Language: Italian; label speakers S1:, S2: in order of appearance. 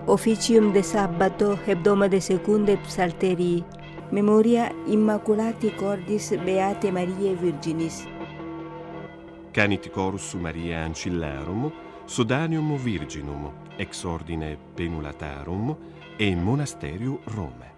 S1: Officium de Sabbato, hebdomade secunde psalterii, memoria Immaculati Cordis Beate Mariae Virginis.
S2: Canit chorus Mariae Ancillarum, Sodanium Virginum, ex ordine Penulatarum e Monasterio Rome.